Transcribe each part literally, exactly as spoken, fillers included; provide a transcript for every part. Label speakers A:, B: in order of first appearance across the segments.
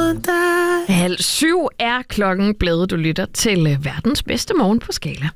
A: uden dig.
B: Halv syv er klokken blevet. Du lytter til verdens bedste morgen på Skala.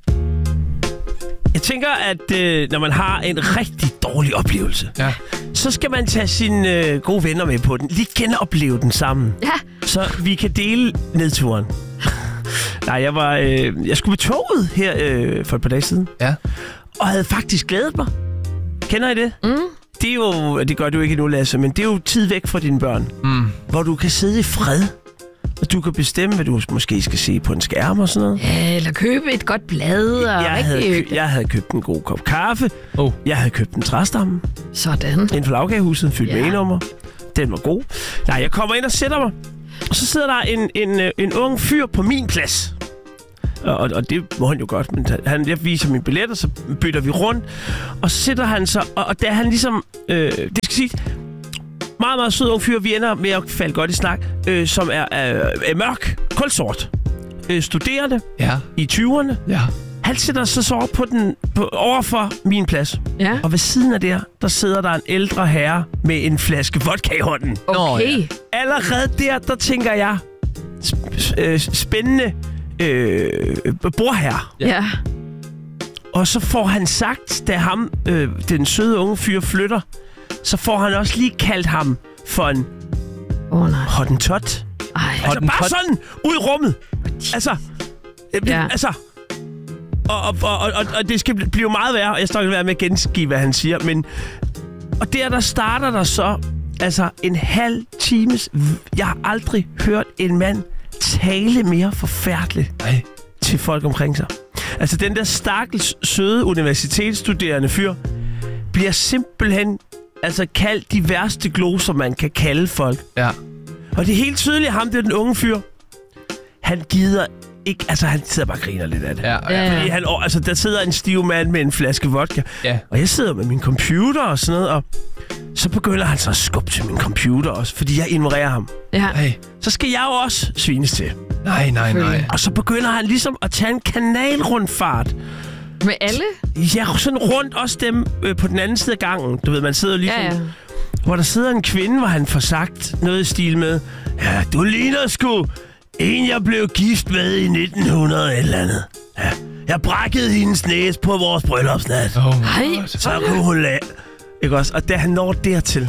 A: Jeg tænker, at øh, når man har en rigtig dårlig oplevelse,
C: ja.
A: så skal man tage sine øh, gode venner med på den. Lige genopleve den sammen.
B: Ja.
A: Så vi kan dele nedturen. Nej, jeg var øh, jeg skulle med toget her øh, for et par dage siden.
C: Ja.
A: Og havde faktisk glædet mig. Kender I det?
B: Mm.
A: Det er jo, det gør du ikke endnu, Lasse, men det er jo tid væk fra dine børn.
C: Mm.
A: Hvor du kan sidde i fred. Og du kan bestemme, hvad du måske skal se på en skærm og sådan noget.
B: Ja, eller købe et godt blad. Og
A: Jeg havde, kø- jeg havde købt en god kop kaffe.
C: Oh.
A: Jeg havde købt en træstamme.
B: Sådan.
A: Inden for lavkagehuset, fyldt
B: Ja.
A: med e-nummer. Den var god. Nej, jeg kommer ind og sætter mig. Og så sidder der en, en, en ung fyr på min plads. Og, og det må han jo godt, men han, jeg viser min billet, og så bytter vi rundt. Og så sidder han så, og, og da han ligesom, øh, det skal sige, meget, meget sød ung fyr, vi ender med at falde godt i snak, øh, som er, er, er mørk, kulsort, øh, studerende
C: Ja.
A: i tyverne.
C: Ja.
A: Han sidder så så på den, på, overfor min plads.
B: Ja.
A: Og ved siden af der, der sidder der en ældre herre med en flaske vodka i hånden.
B: Okay.
C: Nå,
A: Allerede der, der tænker jeg, sp- øh, spændende øh, bordherre.
B: Ja. ja.
A: Og så får han sagt, da ham, øh, den søde unge fyr flytter, så får han også lige kaldt ham for en
B: Åh oh, nej.
A: hottentot.
B: Ej.
A: Altså
C: Hottentot?
A: bare sådan, ud i rummet. Altså, øh,
B: Ja.
A: altså... Og, og, og, og, og det skal blive meget værre, og jeg står ikke være med at gengive, hvad han siger, men... Og der, der starter der så, altså en halv times... Jeg har aldrig hørt en mand tale mere forfærdeligt
C: Ej.
A: til folk omkring sig. Altså den der stakkels søde universitetsstuderende fyr bliver simpelthen altså kaldt de værste gloser, man kan kalde folk.
C: Ja.
A: Og det er helt tydeligt, ham det er den unge fyr. Han gider ikke, altså han sidder bare og griner lidt af det.
C: Ja, ja.
B: Ja.
A: Fordi han, altså der sidder en stiv mand med en flaske vodka.
C: Ja.
A: Og jeg sidder med min computer og sådan noget, og så begynder han så at skubbe til min computer også, fordi jeg ignorerer ham.
B: Ja.
C: Ej.
A: Så skal jeg jo også svines til.
C: Nej, nej, nej.
A: Og så begynder han ligesom at tage en kanalrundfart.
B: Med alle?
A: Ja, sådan rundt også dem øh, på den anden side af gangen. Du ved, man sidder lige
B: Ja, ja.
A: hvor der sidder en kvinde, hvor han får sagt noget i stil med, ja, du ligner sgu en, jeg blev gift med i nitten hundrede eller andet. Ja, jeg brækkede hendes næse på vores bryllupsnat.
C: Oh,
B: Ej.
A: Så kunne hun lade. Ikke også? Og da han når dertil,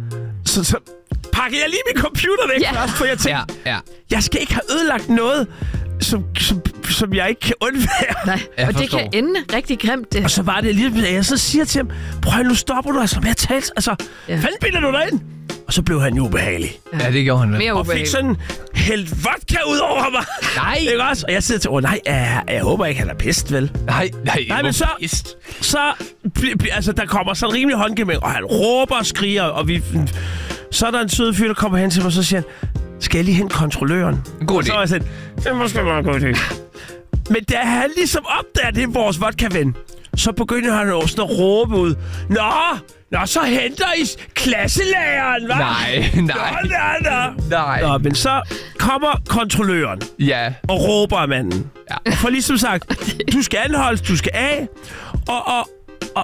A: så, så pakker jeg lige min computer væk
B: Ja.
A: først, for jeg tænker,
C: Ja, ja.
A: jeg skal ikke have ødelagt noget, som, som, som jeg ikke kan undvære.
B: Nej.
C: Jeg
B: Og det
C: forstår.
B: kan ende rigtig grimt, det.
A: Og så var det lige, at jeg så siger til ham, prøv nu stopper du altså med at tale. Altså,
B: Ja.
A: ja. fanden bilder du dig ind? Og så blev han jo ubehagelig.
C: Ja, det gjorde han vel.
B: Mere
A: Og fik
B: ubehageligt.
A: sådan hældt vodka ud over mig.
C: Nej.
A: Ikke også? Og jeg sidder til, åh nej, jeg, jeg håber ikke, han er pist, vel?
C: Nej, nej.
A: Nej, men så,
C: Pist.
A: så bl- bl- altså, der kommer sådan rimelig håndgivning, og han råber og skriger, og vi... Så er der en sød fyr, der kommer hen til mig, og så siger han, skal jeg lige hente kontrolløren?
C: God
A: Og så
C: idé.
A: var jeg sådan, det er måske meget god idé. Men da han ligesom opdager, det er vores vodka-ven, så begynder han også sådan at råbe ud, Nå, nå, så henter I klasselæreren, hva'?
C: Nej, nej.
A: Nå, nå, nå.
C: Nej.
A: Nå, men så kommer kontrolløren
C: Ja.
A: og råber af manden.
C: Ja.
A: Og for ligesom sagt, du skal anholdes, du skal af. Og, og, og...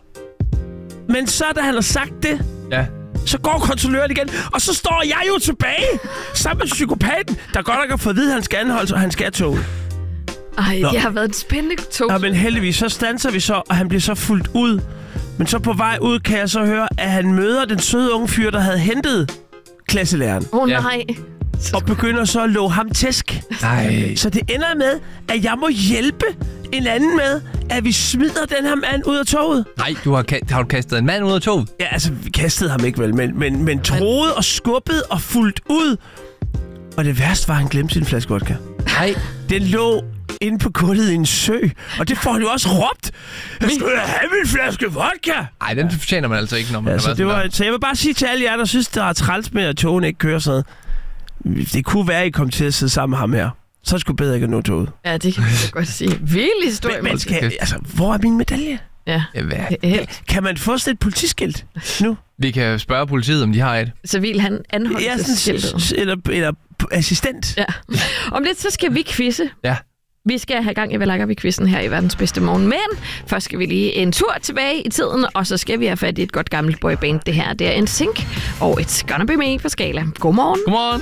A: Men så da han har sagt det,
C: Ja.
A: så går kontrolløren igen, og så står jeg jo tilbage sammen med psykopaten, der godt nok har fået at vide, at han skal anholdes, og han skal af toget.
B: Ej,
A: Nå.
B: det har været en spændende tog.
A: Ja, men heldigvis, så standser vi så, og han bliver så fuldt ud. Men så på vej ud kan jeg så høre, at han møder den søde unge fyr, der havde hentet klasselæreren.
B: Åh oh,
C: Ja.
B: nej.
A: Og begynder så at love ham tæsk.
C: Nej.
A: Så det ender med, at jeg må hjælpe en anden med, at vi smider den her mand ud af toget.
C: Nej, du har, ka- har du kastet en mand ud af toget?
A: Ja, altså, vi kastede ham ikke vel, men, men, men troede og skubbede og fuldt ud. Og det værste var, at han glemte sin flaske vodka.
C: Nej.
A: Den lå inde på gulvet i en sø, og det får han jo også råbt. Jeg skulle have min flaske vodka!
C: Nej, den fortjener man altså ikke, når man
A: Altså,
C: har
A: det
C: været
A: var,
C: sådan
A: så jeg vil bare sige til alle jer, der synes, det er træls med, at togene ikke kører sådan noget. Det kunne være, at I kom til at sidde sammen med ham her. Så er det sgu bedre ikke at nå toget.
B: Ja, det kan jeg godt sige. Vild historie.
A: Men, men skal, altså, hvor er min medalje?
B: Ja.
C: Ja, hvad?
B: Helt.
A: Kan man få sådan et politiskilt nu?
C: Vi kan spørge politiet, om de har et.
B: Så vil han anholde
A: Ja,
B: sig
A: sådan,
B: skiltet.
A: s- eller, eller assistent.
B: Ja. Om lidt, så skal vi quizze.
C: Ja.
B: Vi skal have gang i, hvad lakker vi quizzen her i verdens bedste morgen. Men først skal vi lige en tur tilbage i tiden, og så skal vi have fat i et godt gammelt boyband. Det her, det er en sync, og It's Gonna Be Me på Skala. Godmorgen.
C: Godmorgen.